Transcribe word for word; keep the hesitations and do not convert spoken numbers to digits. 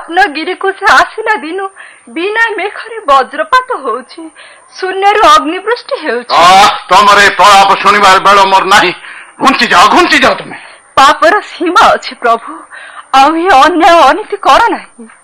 ରତ୍ନଗିରି को से आसिला दिनु बिना मेघरे वज्रपात होउछि शून्यरु अग्निवृष्टि हेउछि। आ तमरे प्रलाप सुनिबार बेल मोर नाही। घुंची जाओ घुंची जाओ तुमे। पापर सीमा अछि प्रभु। आउ अन्याय अनीति कर नाही।